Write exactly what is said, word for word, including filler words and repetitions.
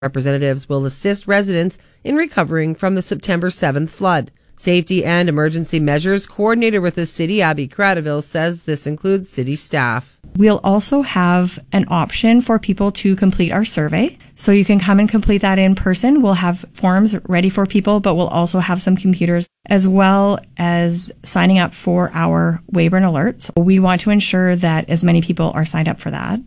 Representatives will assist residents in recovering from the September seventh flood. Safety and emergency measures coordinator with the city, Abby Cradaville, says this includes city staff. We'll also have an option for people to complete our survey. So you can come and complete that in person. We'll have forms ready for people, but we'll also have some computers as well as signing up for our Weyburn alerts. We want to ensure that as many people are signed up for that.